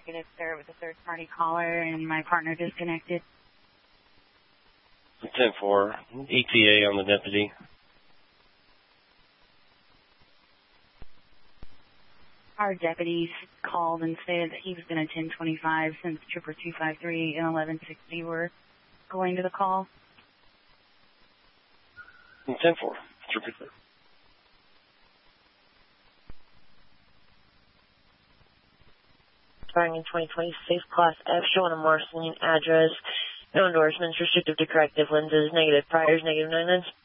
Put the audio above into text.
Negative, sir, with a third-party caller, and my partner disconnected. 10-4, ETA on the deputy. Our deputies called and stated that he was going to 1025 since Trooper 253 and 1160 were going to the call. 10-4, Trooper. Expiring in 2020, Safe Class F, showing a Marceline address. No endorsements, restrictive to corrective lenses, negative priors, negative 99s.